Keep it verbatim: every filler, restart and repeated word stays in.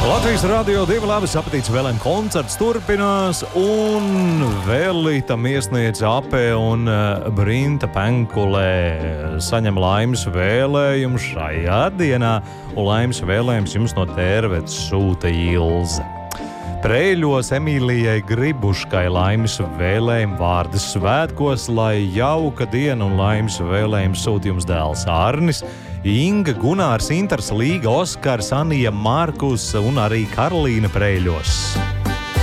Latvijas radio divi labas apetītes vēlēm koncerts turpinās, un vēlītam iesniedz Ape un Brinta Penkulē saņem laimes vēlējumu šajā dienā, un laimes vēlējums jums no Tērvetes sūta Ilze. Preļos Emīlijai Gribuškai laimes vēlējumu vārdas svētkos, lai jauka diena un laimes vēlējumu sūta jums dēls Arnis, Inga, Gunārs, Intars, Līga, Oskars, Anija, Markus un arī Karolīna Preļos.